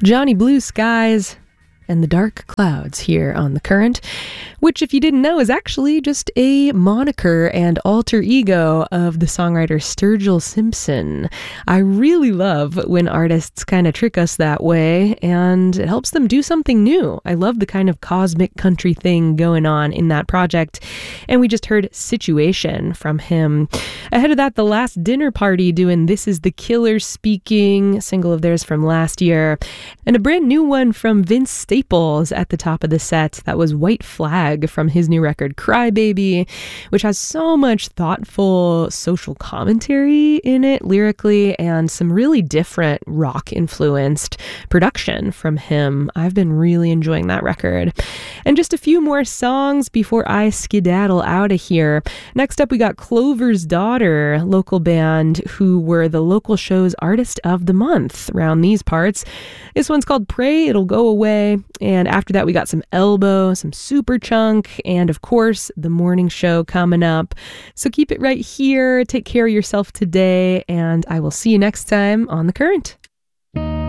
Johnny Blue Skies and the Dark Clouds here on The Current, which, if you didn't know, is actually just a moniker and alter ego of the songwriter Sturgill Simpson. I really love when artists kind of trick us that way, and it helps them do something new. I love the kind of cosmic country thing going on in that project, and we just heard Situation from him. Ahead of that, The Last Dinner Party doing This Is the Killers Speaking, single of theirs from last year, and a brand new one from Vince Staples at the top of the set. That was White Flag from his new record Crybaby, which has so much thoughtful social commentary in it lyrically and some really different rock influenced production from him. I've been really enjoying that record. And just a few more songs before I skedaddle out of here. Next up, we got Clover's Daughter, local band who were the local show's Artist of the Month around these parts. This one's called Pray It'll Go Away. And after that, we got some Elbow, some Superchunk, and of course, the morning show coming up. So keep it right here. Take care of yourself today, and I will see you next time on The Current.